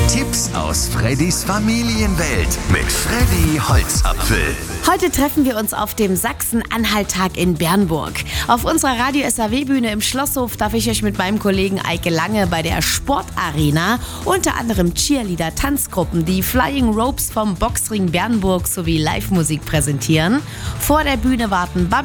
Tipps aus Freddys Familienwelt mit Freddy Holzapfel. Heute treffen wir uns auf dem Sachsen-Anhalt-Tag in Bernburg. Auf unserer Radio-SAW-Bühne im Schlosshof darf ich euch mit meinem Kollegen Eike Lange bei der Sportarena unter anderem Cheerleader, Tanzgruppen, die Flying Ropes vom Boxring Bernburg sowie Live-Musik präsentieren. Vor der Bühne warten